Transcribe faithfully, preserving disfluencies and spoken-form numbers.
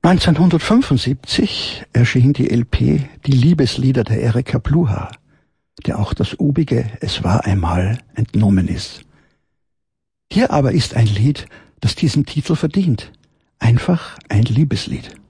neunzehnhundertfünfundsiebzig erschien die L P Die Liebeslieder der Erika Pluhar, der auch das obige Es war einmal entnommen ist. Hier aber ist ein Lied, das diesen Titel verdient. Einfach ein Liebeslied.